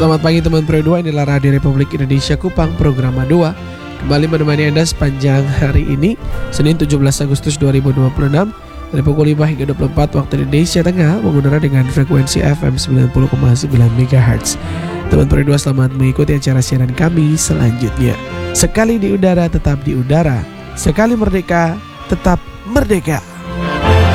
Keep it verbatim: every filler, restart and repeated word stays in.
Selamat pagi teman Pro dua, inilah Radio Republik Indonesia Kupang, program dua kembali menemani Anda sepanjang hari ini, Senin tujuh belas Agustus dua ribu dua puluh enam, dari pukul lima hingga dua puluh empat waktu Indonesia Tengah, mengudara dengan frekuensi F M sembilan puluh koma sembilan megahertz. Teman Pro dua, selamat mengikuti acara siaran kami selanjutnya. Sekali di udara, tetap di udara. Sekali merdeka, tetap merdeka.